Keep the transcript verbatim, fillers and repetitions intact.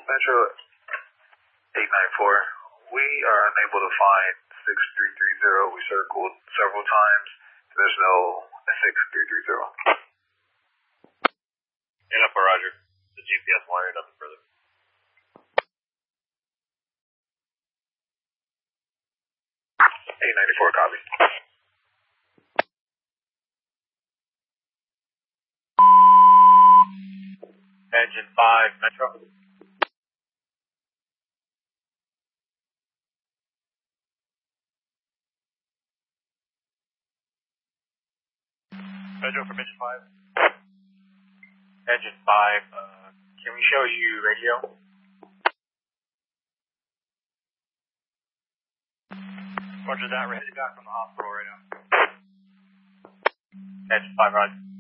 Metro eight nine four, we are unable to find six three three zero. We circled several times. There's no six three three zero. eight nine four, Roger. The G P S wire, nothing further. eight ninety-four, copy. Engine five, Metro. Metro from engine five. Engine five, uh, can we show you radio? Roger that, we're heading back from the hospital right now. Engine five, Roger.